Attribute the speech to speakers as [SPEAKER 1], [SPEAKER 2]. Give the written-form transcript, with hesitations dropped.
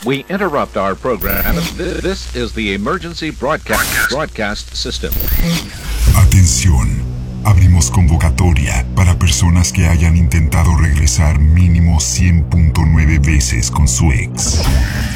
[SPEAKER 1] We interrupt our program. This is the emergency broadcast system.
[SPEAKER 2] Atención. Abrimos convocatoria para personas que hayan intentado regresar mínimo 100.9 veces con su ex.